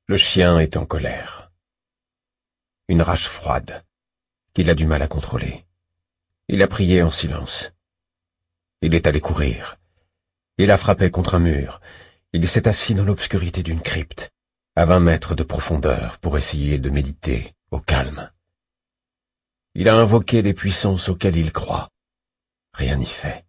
Le chien est en colère. Une rage froide, qu'il a du mal à contrôler. Il a prié en silence. Il est allé courir. Il a frappé contre un mur. Il s'est assis dans l'obscurité d'une crypte, à 20 mètres de profondeur, pour essayer de méditer au calme. Il a invoqué les puissances auxquelles il croit. Rien n'y fait.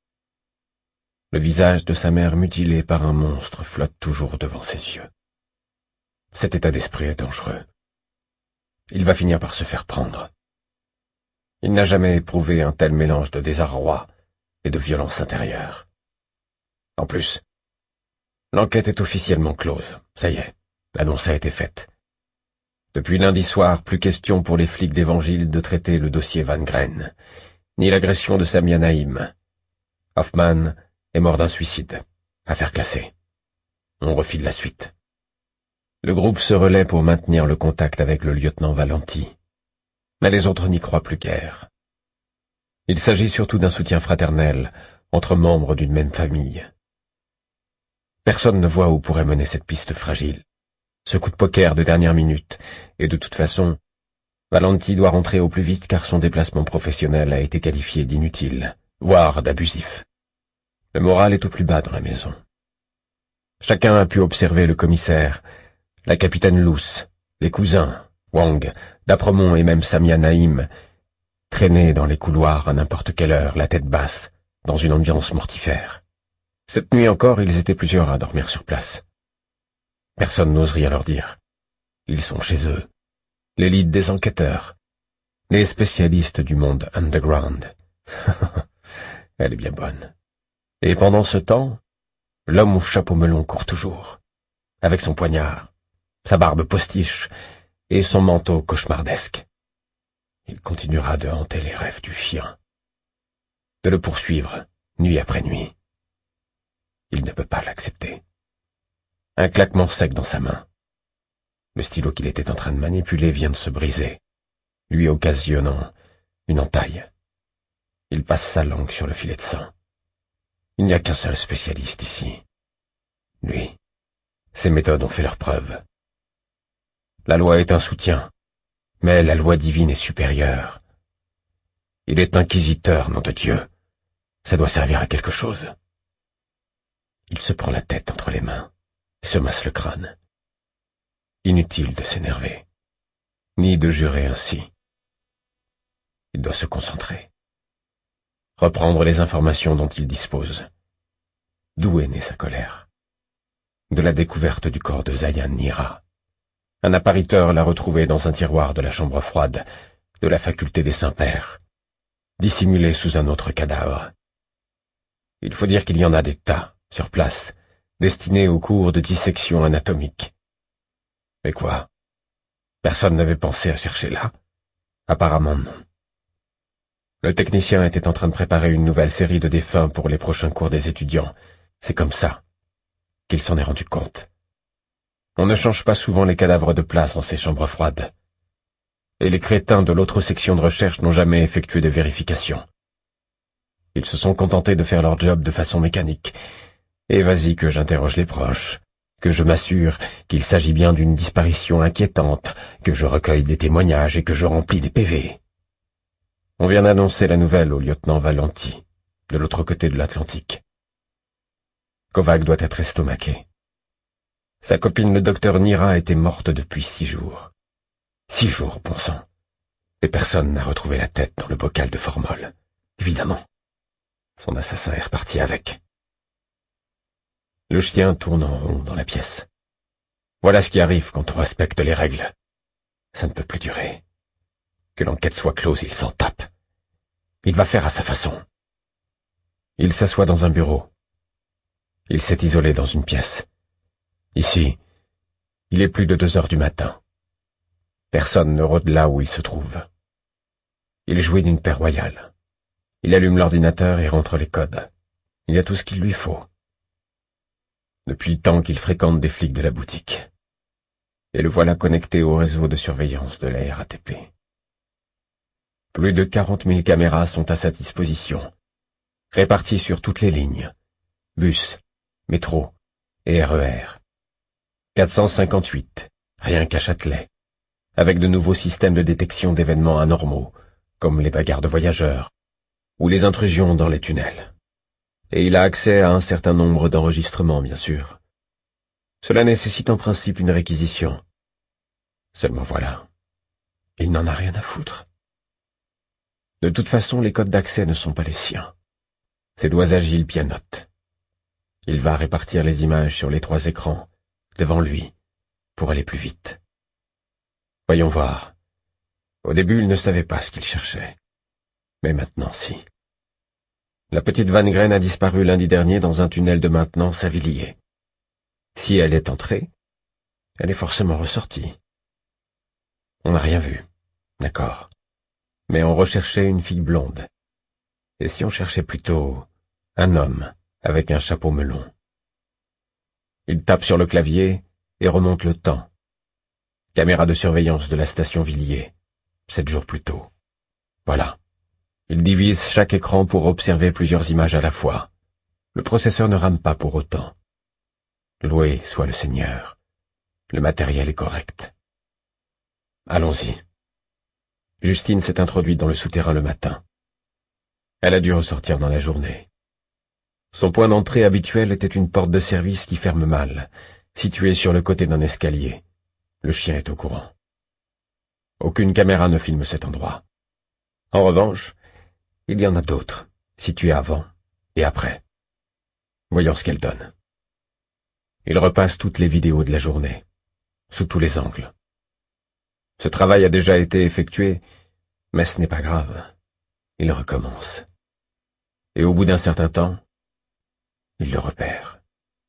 Le visage de sa mère mutilé par un monstre flotte toujours devant ses yeux. Cet état d'esprit est dangereux. Il va finir par se faire prendre. Il n'a jamais éprouvé un tel mélange de désarroi et de violence intérieure. En plus, l'enquête est officiellement close. Ça y est, l'annonce a été faite. Depuis lundi soir, plus question pour les flics d'Évangile de traiter le dossier Van Gren, ni l'agression de Samia Naïm. Hoffman est mort d'un suicide. Affaire classée. On refile la suite. Le groupe se relaie pour maintenir le contact avec le lieutenant Valenti. Mais les autres n'y croient plus guère. Il s'agit surtout d'un soutien fraternel entre membres d'une même famille. Personne ne voit où pourrait mener cette piste fragile. Ce coup de poker de dernière minute, et de toute façon, Valenti doit rentrer au plus vite car son déplacement professionnel a été qualifié d'inutile, voire d'abusif. Le moral est au plus bas dans la maison. Chacun a pu observer le commissaire, la capitaine Luce, les cousins, Wang, D'Apremont et même Samia Naïm, traîner dans les couloirs à n'importe quelle heure, la tête basse, dans une ambiance mortifère. Cette nuit encore, ils étaient plusieurs à dormir sur place. Personne n'ose rien leur dire. Ils sont chez eux, l'élite des enquêteurs, les spécialistes du monde underground. Elle est bien bonne. Et pendant ce temps, l'homme au chapeau melon court toujours, avec son poignard, sa barbe postiche et son manteau cauchemardesque. Il continuera de hanter les rêves du chien, de le poursuivre nuit après nuit. Il ne peut pas l'accepter. Un claquement sec dans sa main. Le stylo qu'il était en train de manipuler vient de se briser, lui occasionnant une entaille. Il passe sa langue sur le filet de sang. Il n'y a qu'un seul spécialiste ici. Lui. Ses méthodes ont fait leurs preuves. La loi est un soutien, mais la loi divine est supérieure. Il est inquisiteur, nom de Dieu. Ça doit servir à quelque chose. Il se prend la tête entre les mains, se masse le crâne. Inutile de s'énerver, ni de jurer ainsi. Il doit se concentrer. Reprendre les informations dont il dispose. D'où est née sa colère? De la découverte du corps de Zayan Nira. Un appariteur l'a retrouvé dans un tiroir de la chambre froide de la faculté des Saints-Pères, dissimulé sous un autre cadavre. Il faut dire qu'il y en a des tas, sur place, destinés aux cours de dissection anatomique. Mais quoi? Personne n'avait pensé à chercher là? Apparemment non. Le technicien était en train de préparer une nouvelle série de défunts pour les prochains cours des étudiants. C'est comme ça qu'il s'en est rendu compte. On ne change pas souvent les cadavres de place dans ces chambres froides. Et les crétins de l'autre section de recherche n'ont jamais effectué de vérification. Ils se sont contentés de faire leur job de façon mécanique. Et vas-y que j'interroge les proches, que je m'assure qu'il s'agit bien d'une disparition inquiétante, que je recueille des témoignages et que je remplis des PV. On vient d'annoncer la nouvelle au lieutenant Valenti, de l'autre côté de l'Atlantique. Kovac doit être estomaqué. Sa copine le docteur Nira était morte depuis 6 jours. 6 jours, bon sang. Et personne n'a retrouvé la tête dans le bocal de formol. Évidemment. Son assassin est reparti avec. Le chien tourne en rond dans la pièce. Voilà ce qui arrive quand on respecte les règles. Ça ne peut plus durer. Que l'enquête soit close, il s'en tape. Il va faire à sa façon. Il s'assoit dans un bureau. Il s'est isolé dans une pièce. Ici, il est plus de 2 heures du matin. Personne ne rôde là où il se trouve. Il jouit d'une paix royale. Il allume l'ordinateur et rentre les codes. Il y a tout ce qu'il lui faut. Depuis le temps qu'il fréquente des flics de la boutique. Et le voilà connecté au réseau de surveillance de la RATP. Plus de 40 000 caméras sont à sa disposition, réparties sur toutes les lignes, bus, métro et RER. 458, rien qu'à Châtelet, avec de nouveaux systèmes de détection d'événements anormaux, comme les bagarres de voyageurs, ou les intrusions dans les tunnels. Et il a accès à un certain nombre d'enregistrements, bien sûr. Cela nécessite en principe une réquisition. Seulement voilà, il n'en a rien à foutre. De toute façon, les codes d'accès ne sont pas les siens. Ses doigts agiles pianotent. Il va répartir les images sur les 3 écrans, devant lui, pour aller plus vite. Voyons voir. Au début, il ne savait pas ce qu'il cherchait. Mais maintenant, si. La petite Van Graine a disparu lundi dernier dans un tunnel de maintenance à Villiers. Si elle est entrée, elle est forcément ressortie. On n'a rien vu. D'accord. Mais on recherchait une fille blonde. Et si on cherchait plutôt un homme avec un chapeau melon? Il tape sur le clavier et remonte le temps. Caméra de surveillance de la station Villiers, 7 jours plus tôt. Voilà. Il divise chaque écran pour observer plusieurs images à la fois. Le processeur ne rame pas pour autant. Loué soit le Seigneur. Le matériel est correct. Allons-y. Justine s'est introduite dans le souterrain le matin. Elle a dû ressortir dans la journée. Son point d'entrée habituel était une porte de service qui ferme mal, située sur le côté d'un escalier. Le chien est au courant. Aucune caméra ne filme cet endroit. En revanche, il y en a d'autres, situées avant et après. Voyons ce qu'elles donnent. Il repasse toutes les vidéos de la journée, sous tous les angles. Ce travail a déjà été effectué, mais ce n'est pas grave. Il recommence. Et au bout d'un certain temps, il le repère.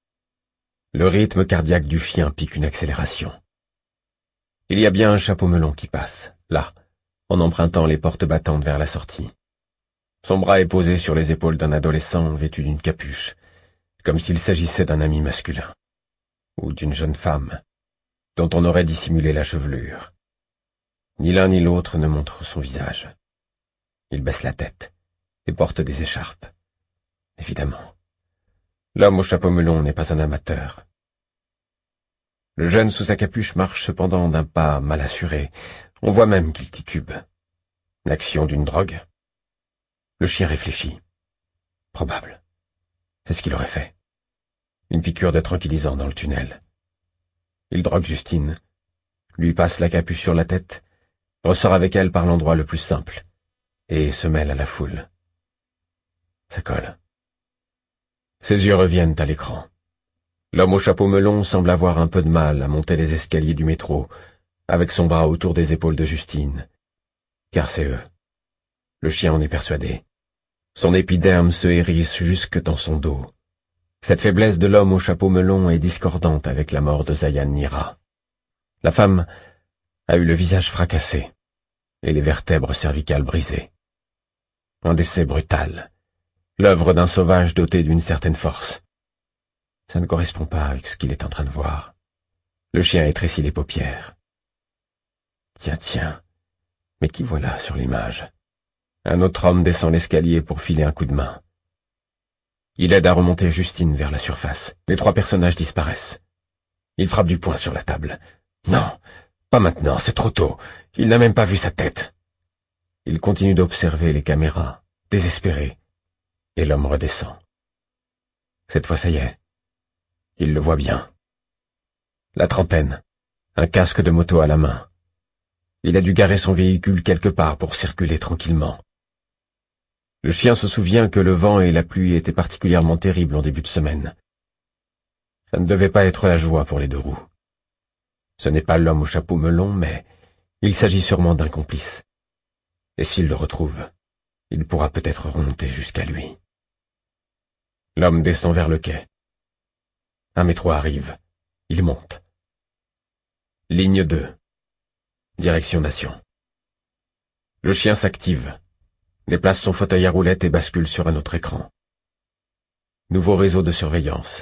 Le rythme cardiaque du chien pique une accélération. Il y a bien un chapeau melon qui passe, là, en empruntant les portes battantes vers la sortie. Son bras est posé sur les épaules d'un adolescent vêtu d'une capuche, comme s'il s'agissait d'un ami masculin, ou d'une jeune femme, dont on aurait dissimulé la chevelure. Ni l'un ni l'autre ne montre son visage. Il baisse la tête et porte des écharpes. Évidemment. L'homme au chapeau melon n'est pas un amateur. Le jeune sous sa capuche marche cependant d'un pas mal assuré. On voit même qu'il titube. L'action d'une drogue? Le chien réfléchit. Probable. C'est ce qu'il aurait fait. Une piqûre de tranquillisant dans le tunnel. Il drogue Justine, lui passe la capuche sur la tête, ressort avec elle par l'endroit le plus simple, et se mêle à la foule. Ça colle. Ses yeux reviennent à l'écran. L'homme au chapeau melon semble avoir un peu de mal à monter les escaliers du métro, avec son bras autour des épaules de Justine. Car c'est eux. Le chien en est persuadé. Son épiderme se hérisse jusque dans son dos. Cette faiblesse de l'homme au chapeau melon est discordante avec la mort de Zayan Nira. La femme a eu le visage fracassé et les vertèbres cervicales brisées. Un décès brutal, l'œuvre d'un sauvage doté d'une certaine force. Ça ne correspond pas avec ce qu'il est en train de voir. Le chien étrécit les paupières. Tiens, mais qui voilà sur l'image? Un autre homme descend l'escalier pour filer un coup de main. Il aide à remonter Justine vers la surface. Les 3 personnages disparaissent. Il frappe du poing sur la table. Non, pas maintenant, c'est trop tôt. Il n'a même pas vu sa tête. Il continue d'observer les caméras, désespéré, et l'homme redescend. Cette fois, ça y est. Il le voit bien. La trentaine, un casque de moto à la main. Il a dû garer son véhicule quelque part pour circuler tranquillement. Le chien se souvient que le vent et la pluie étaient particulièrement terribles en début de semaine. Ça ne devait pas être la joie pour les 2 roues. Ce n'est pas l'homme au chapeau melon, mais il s'agit sûrement d'un complice. Et s'il le retrouve, il pourra peut-être remonter jusqu'à lui. L'homme descend vers le quai. Un métro arrive. Il monte. Ligne 2. Direction Nation. Le chien s'active, déplace son fauteuil à roulettes et bascule sur un autre écran. Nouveau réseau de surveillance.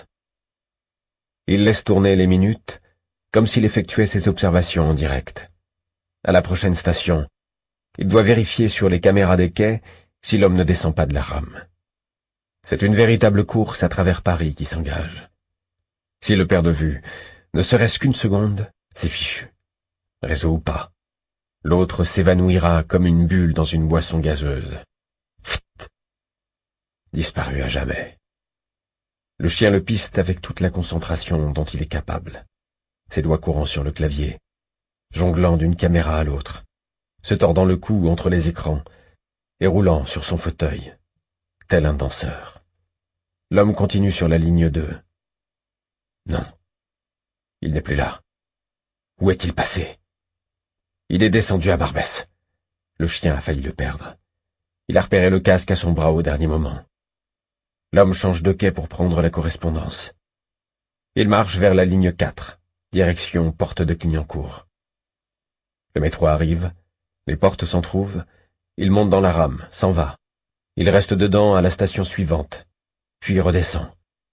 Il laisse tourner les minutes, comme s'il effectuait ses observations en direct. À la prochaine station, il doit vérifier sur les caméras des quais si l'homme ne descend pas de la rame. C'est une véritable course à travers Paris qui s'engage. S'il le perd de vue, Ne serait-ce qu'une seconde, c'est fichu. Réseau ou pas. L'autre s'évanouira comme une bulle dans une boisson gazeuse. Pfft. Disparu à jamais. Le chien le piste avec toute la concentration dont il est capable. Ses doigts courant sur le clavier, jonglant d'une caméra à l'autre, se tordant le cou entre les écrans et roulant sur son fauteuil, tel un danseur. L'homme continue sur la ligne 2. Non, il n'est plus là. Où est-il passé? Il est descendu à Barbès. Le chien a failli le perdre. Il a repéré le casque à son bras au dernier moment. L'homme change de quai pour prendre la correspondance. Il marche vers la ligne 4, direction porte de Clignancourt. Le métro arrive, les portes s'entrouvent, il monte dans la rame, s'en va. Il reste dedans à la station suivante, puis redescend.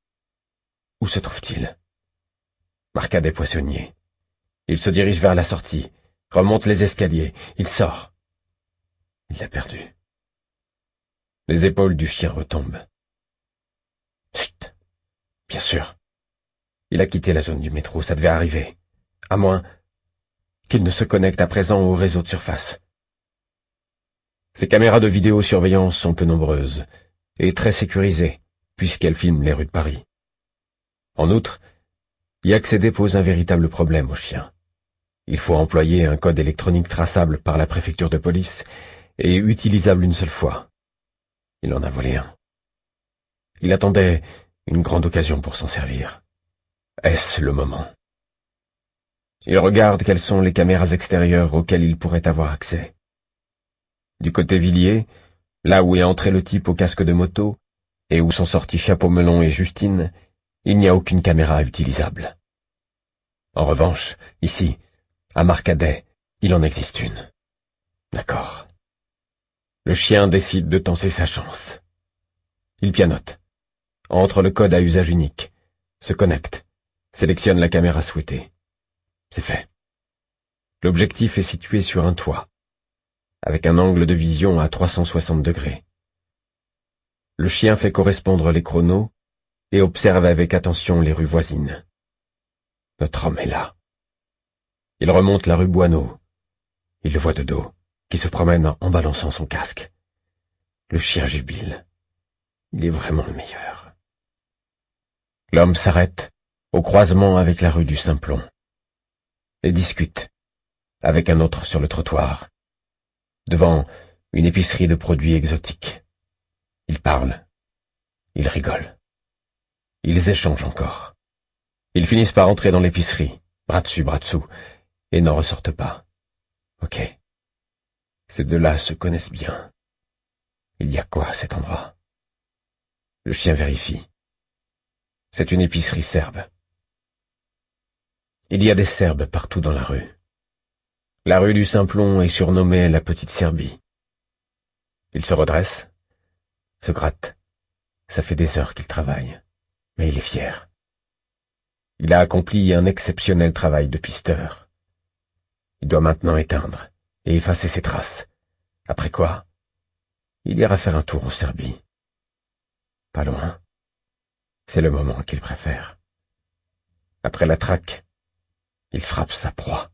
Où se trouve-t-il? Marcadet poissonnier. Il se dirige vers la sortie, remonte les escaliers, il sort. Il l'a perdu. Les épaules du chien retombent. Chut. Bien sûr. Il a quitté la zone du métro, ça devait arriver. À moins qu'il ne se connecte à présent au réseau de surface. Ces caméras de vidéosurveillance sont peu nombreuses et très sécurisées, puisqu'elles filment les rues de Paris. En outre, y accéder pose un véritable problème au chien. Il faut employer un code électronique traçable par la préfecture de police et utilisable une seule fois. Il en a volé un. Il attendait une grande occasion pour s'en servir. Est-ce le moment? Il regarde quelles sont les caméras extérieures auxquelles il pourrait avoir accès. Du côté Villiers, là où est entré le type au casque de moto, et où sont sortis Chapeau Melon et Justine, il n'y a aucune caméra utilisable. En revanche, ici, à Marcadet, il en existe une. D'accord. Le chien décide de tenter sa chance. Il pianote, entre le code à usage unique, se connecte, sélectionne la caméra souhaitée. C'est fait. L'objectif est situé sur un toit, avec un angle de vision à 360 degrés. Le chien fait correspondre les chronos et observe avec attention les rues voisines. Notre homme est là. Il remonte la rue Boineau. Il le voit de dos, qui se promène en balançant son casque. Le chien jubile. Il est vraiment le meilleur. L'homme s'arrête au croisement avec la rue du Simplon et discute avec un autre sur le trottoir, devant une épicerie de produits exotiques. Ils parlent, ils rigolent, ils échangent encore. Ils finissent par entrer dans l'épicerie, bras dessus, bras dessous, et n'en ressortent pas. Ok. Ces deux-là se connaissent bien. Il y a quoi à cet endroit? Le chien vérifie. C'est une épicerie serbe. Il y a des Serbes partout dans la rue. La rue du Simplon est surnommée la Petite Serbie. Il se redresse, se gratte. Ça fait des heures qu'il travaille, mais il est fier. Il a accompli un exceptionnel travail de pisteur. Il doit maintenant éteindre et effacer ses traces. Après quoi, il ira faire un tour en Serbie. Pas loin. C'est le moment qu'il préfère. Après la traque, il frappe sa proie.